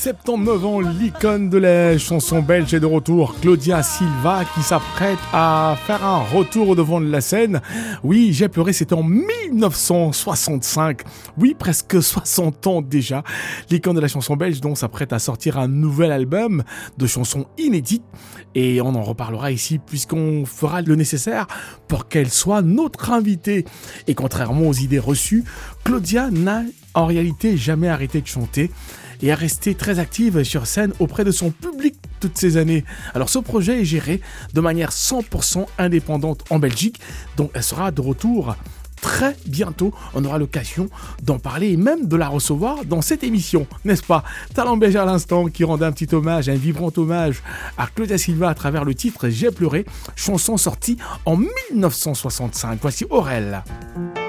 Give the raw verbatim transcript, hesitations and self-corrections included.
soixante-dix-neuf ans, l'icône de la chanson belge est de retour, Claudia Silva, qui s'apprête à faire un retour au devant de la scène. Oui, J'ai pleuré, c'était en mille neuf cent soixante-cinq. Oui, presque soixante ans déjà. L'icône de la chanson belge donc s'apprête à sortir un nouvel album de chansons inédites. Et on en reparlera ici puisqu'on fera le nécessaire pour qu'elle soit notre invitée. Et contrairement aux idées reçues, Claudia n'a en réalité jamais arrêté de chanter et est restée très active sur scène auprès de son public toutes ces années. Alors ce projet est géré de manière cent pour cent indépendante en Belgique, donc elle sera de retour très bientôt. On aura l'occasion d'en parler et même de la recevoir dans cette émission, n'est-ce pas? Talent belge à l'instant qui rendait un petit hommage, un vibrant hommage à Claudia Silva à travers le titre J'ai pleuré, chanson sortie en mille neuf cent soixante-cinq. Voici Aurel.